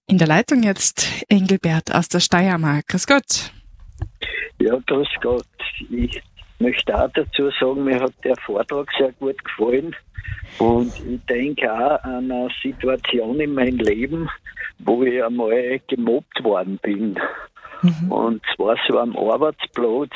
In der Leitung jetzt Engelbert aus der Steiermark. Grüß Gott. Ja, grüß Gott. Ich möchte auch dazu sagen, mir hat der Vortrag sehr gut gefallen. Und ich denke auch an eine Situation in meinem Leben, wo ich einmal gemobbt worden bin. Und zwar so am Arbeitsplatz.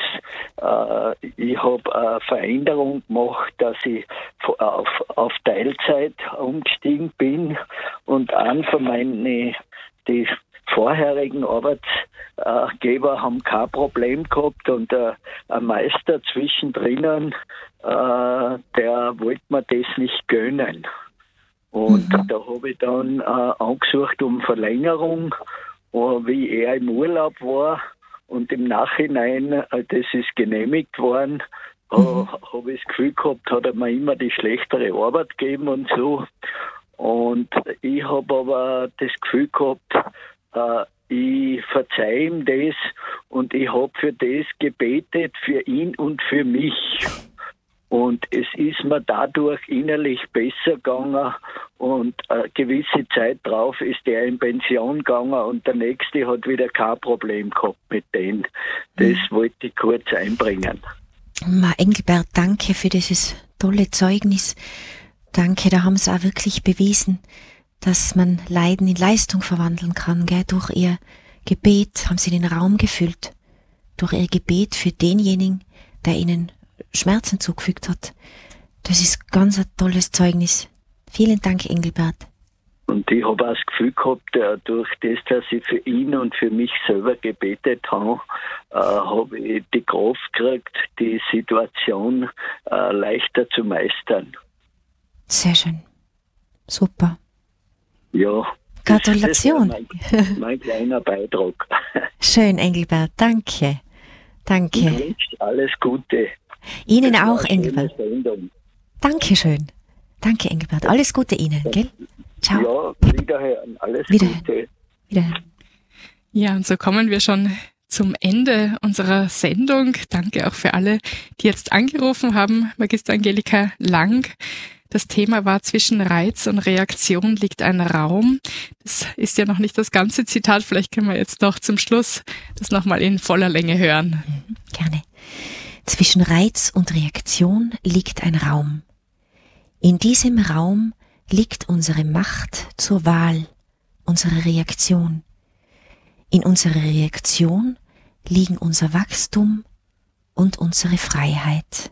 Ich habe eine Veränderung gemacht, dass ich auf Teilzeit umgestiegen bin. Und einen von meinen die vorherigen Arbeitgeber haben kein Problem gehabt und ein Meister zwischendrin, der wollte mir das nicht gönnen. Und da habe ich dann angesucht um Verlängerung, wie er im Urlaub war, und im Nachhinein, das ist genehmigt worden, habe ich das Gefühl gehabt, hat er mir immer die schlechtere Arbeit gegeben und so. Und ich habe aber das Gefühl gehabt, ich verzeihe ihm das und ich habe für das gebetet, für ihn und für mich. Und es ist mir dadurch innerlich besser gegangen und eine gewisse Zeit drauf ist er in Pension gegangen und der Nächste hat wieder kein Problem gehabt mit denen. Das wollte ich kurz einbringen. Engelbert, danke für dieses tolle Zeugnis. Danke, da haben Sie auch wirklich bewiesen, dass man Leiden in Leistung verwandeln kann. Gell? Durch Ihr Gebet haben Sie den Raum gefüllt. Durch Ihr Gebet für denjenigen, der Ihnen Schmerzen zugefügt hat. Das ist ganz ein tolles Zeugnis. Vielen Dank, Engelbert. Und ich habe auch das Gefühl gehabt, durch das, dass ich für ihn und für mich selber gebetet habe, habe ich die Kraft gekriegt, die Situation leichter zu meistern. Sehr schön. Super. Ja. Gratulation. Das war mein kleiner Beitrag. Schön, Engelbert. Danke. Danke. Ich wünsche alles Gute. Ihnen auch, Engelbert. Dankeschön. Danke, Engelbert. Alles Gute Ihnen, gell? Ciao. Ja, wiederhören. Alles Gute. Wiederhören. Ja, und so kommen wir schon zum Ende unserer Sendung. Danke auch für alle, die jetzt angerufen haben. Magister Angelika Lang. Das Thema war: Zwischen Reiz und Reaktion liegt ein Raum. Das ist ja noch nicht das ganze Zitat. Vielleicht können wir jetzt noch zum Schluss das nochmal in voller Länge hören. Gerne. Zwischen Reiz und Reaktion liegt ein Raum. In diesem Raum liegt unsere Macht zur Wahl, unsere Reaktion. In unserer Reaktion liegen unser Wachstum und unsere Freiheit.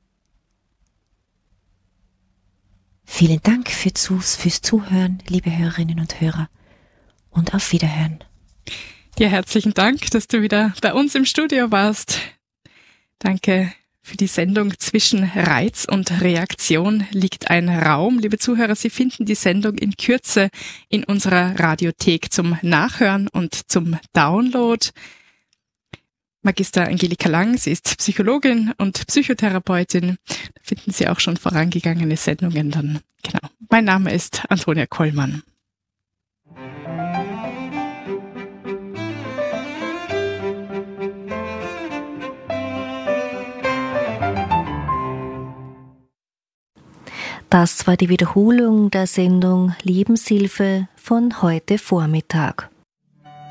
Vielen Dank fürs Zuhören, liebe Hörerinnen und Hörer, und auf Wiederhören. Ja, herzlichen Dank, dass du wieder bei uns im Studio warst. Danke für die Sendung Zwischen Reiz und Reaktion liegt ein Raum. Liebe Zuhörer, Sie finden die Sendung in Kürze in unserer Radiothek zum Nachhören und zum Download. Magister Angelika Lang, sie ist Psychologin und Psychotherapeutin. Da finden Sie auch schon vorangegangene Sendungen dann. Genau. Mein Name ist Antonia Kollmann. Das war die Wiederholung der Sendung Lebenshilfe von heute Vormittag.